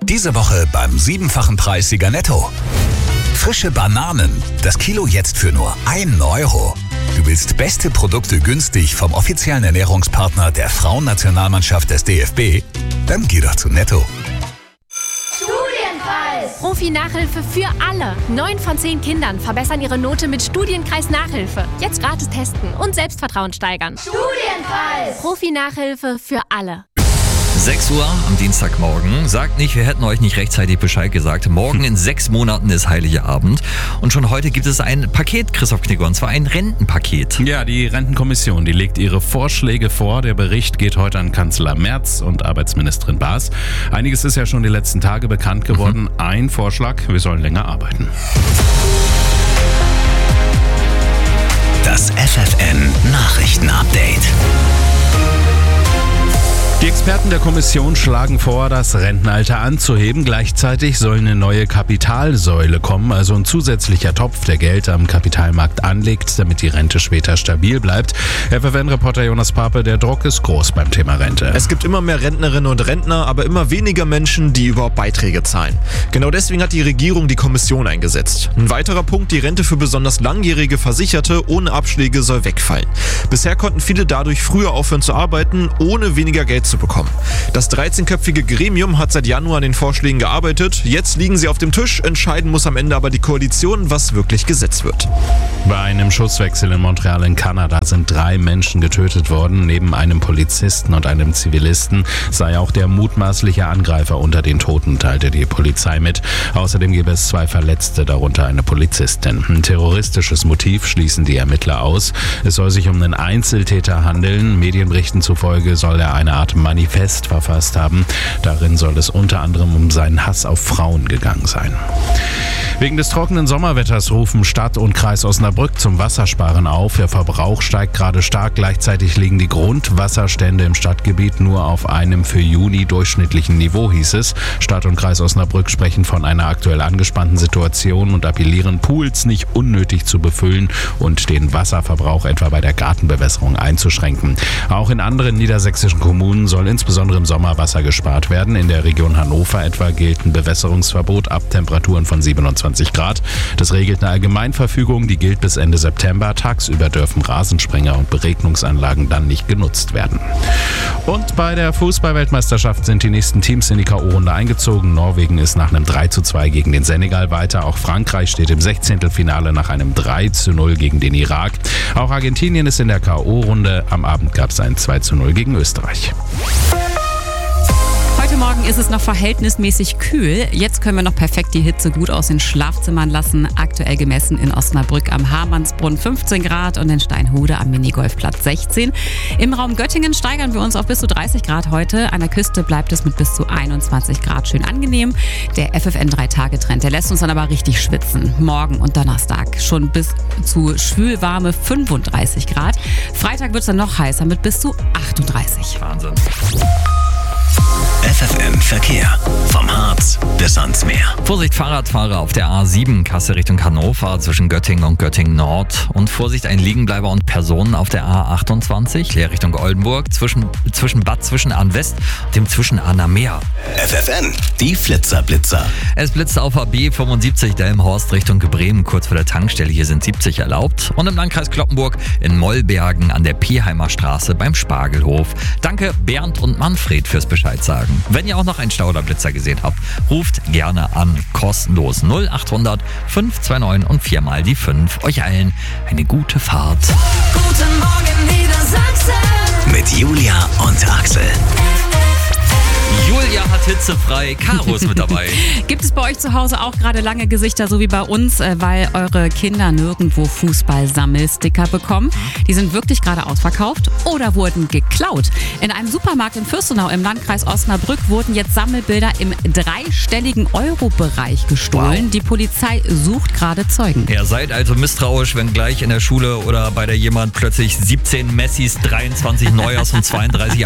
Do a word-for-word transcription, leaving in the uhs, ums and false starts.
Diese Woche beim siebenfachen Preis Sieger Netto. Frische Bananen, das Kilo jetzt für nur ein Euro. Du willst beste Produkte günstig vom offiziellen Ernährungspartner der Frauennationalmannschaft des D F B? Dann geh doch zu Netto. Studienkreis! Profi-Nachhilfe für alle. Neun von zehn Kindern verbessern ihre Note mit Studienkreis-Nachhilfe. Jetzt gratis testen und Selbstvertrauen steigern. Studienkreis! Profi-Nachhilfe für alle. sechs Uhr am Dienstagmorgen. Sagt nicht, wir hätten euch nicht rechtzeitig Bescheid gesagt. Morgen in sechs Monaten ist Heilige Abend. Und schon heute gibt es ein Paket, Christoph Knigge, und zwar ein Rentenpaket. Ja, die Rentenkommission, die legt ihre Vorschläge vor. Der Bericht geht heute an Kanzler Merz und Arbeitsministerin Baas. Einiges ist ja schon die letzten Tage bekannt geworden. Mhm. Ein Vorschlag, wir sollen länger arbeiten. Das F F N Nachrichtenupdate. Die Experten der Kommission schlagen vor, das Rentenalter anzuheben. Gleichzeitig soll eine neue Kapitalsäule kommen, also ein zusätzlicher Topf, der Geld am Kapitalmarkt anlegt, damit die Rente später stabil bleibt. F F N-Reporter Jonas Pape, der Druck ist groß beim Thema Rente. Es gibt immer mehr Rentnerinnen und Rentner, aber immer weniger Menschen, die überhaupt Beiträge zahlen. Genau deswegen hat die Regierung die Kommission eingesetzt. Ein weiterer Punkt, die Rente für besonders langjährige Versicherte ohne Abschläge soll wegfallen. Bisher konnten viele dadurch früher aufhören zu arbeiten, ohne weniger Geld zu bekommen. Das dreizehnköpfige Gremium hat seit Januar an den Vorschlägen gearbeitet. Jetzt liegen sie auf dem Tisch. Entscheiden muss am Ende aber die Koalition, was wirklich gesetzt wird. Bei einem Schusswechsel in Montreal in Kanada sind drei Menschen getötet worden. Neben einem Polizisten und einem Zivilisten sei auch der mutmaßliche Angreifer unter den Toten, teilte die Polizei mit. Außerdem gäbe es zwei Verletzte, darunter eine Polizistin. Ein terroristisches Motiv schließen die Ermittler aus. Es soll sich um einen Einzeltäter handeln. Medienberichten zufolge soll er eine Art Manifest verfasst haben. Darin soll es unter anderem um seinen Hass auf Frauen gegangen sein. Wegen des trockenen Sommerwetters rufen Stadt und Kreis Osnabrück zum Wassersparen auf. Der Verbrauch steigt gerade stark. Gleichzeitig liegen die Grundwasserstände im Stadtgebiet nur auf einem für Juni durchschnittlichen Niveau, hieß es. Stadt und Kreis Osnabrück sprechen von einer aktuell angespannten Situation und appellieren, Pools nicht unnötig zu befüllen und den Wasserverbrauch etwa bei der Gartenbewässerung einzuschränken. Auch in anderen niedersächsischen Kommunen soll insbesondere im Sommer Wasser gespart werden. In der Region Hannover etwa gilt ein Bewässerungsverbot ab Temperaturen von siebenundzwanzig Grad. Das regelt eine Allgemeinverfügung, die gilt bis Ende September. Tagsüber dürfen Rasensprenger und Beregnungsanlagen dann nicht genutzt werden. Und bei der Fußball-Weltmeisterschaft sind die nächsten Teams in die K O-Runde eingezogen. Norwegen ist nach einem drei zu zwei gegen den Senegal weiter. Auch Frankreich steht im Sechzehntelfinale nach einem drei zu null gegen den Irak. Auch Argentinien ist in der K O-Runde. Am Abend gab es ein zwei zu null gegen Österreich. Heute Morgen ist es noch verhältnismäßig kühl. Jetzt können wir noch perfekt die Hitze gut aus den Schlafzimmern lassen. Aktuell gemessen in Osnabrück am Hamannsbrunn fünfzehn Grad und in Steinhude am Minigolfplatz sechzehn. Im Raum Göttingen steigern wir uns auf bis zu dreißig Grad heute. An der Küste bleibt es mit bis zu einundzwanzig Grad schön angenehm. Der F F N drei Tage Trend, der lässt uns dann aber richtig schwitzen. Morgen und Donnerstag schon bis zu schwülwarme fünfunddreißig Grad. Freitag wird es dann noch heißer mit bis zu achtunddreißig. Wahnsinn. F F N Verkehr. Vom Harz bis ans Meer. Vorsicht Fahrradfahrer auf der A sieben Kassel Richtung Hannover zwischen Göttingen und Göttingen Nord. Und Vorsicht ein Liegenbleiber und Personen auf der A achtundzwanzig Leer Richtung Oldenburg zwischen, zwischen Bad Zwischenahn West und dem Zwischenahner Meer. F F N, die Flitzer-Blitzer. Es blitzt auf A B fünfundsiebzig Delmenhorst Richtung Bremen kurz vor der Tankstelle. Hier sind siebzig erlaubt. Und im Landkreis Cloppenburg in Mollbergen an der Pieheimer Straße beim Spargelhof. Danke Bernd und Manfred fürs Bescheid sagen. Wenn ihr auch noch einen Stauderblitzer gesehen habt, ruft gerne an. Kostenlos null achthundert fünf zwei neun und viermal die fünf. Euch allen eine gute Fahrt. Guten Morgen Niedersachsen. Mit Julia und Axel. Julia hat hitzefrei, Caro ist mit dabei. Gibt es bei euch zu Hause auch gerade lange Gesichter, so wie bei uns, weil eure Kinder nirgendwo Fußball-Sammelsticker bekommen? Die sind wirklich gerade ausverkauft oder wurden geklaut. In einem Supermarkt in Fürstenau im Landkreis Osnabrück wurden jetzt Sammelbilder im dreistelligen Euro-Bereich gestohlen. Wow. Die Polizei sucht gerade Zeugen. Ihr seid also misstrauisch, wenn gleich in der Schule oder bei der jemand plötzlich siebzehn Messis, dreiundzwanzig Neujahrs und zweiunddreißig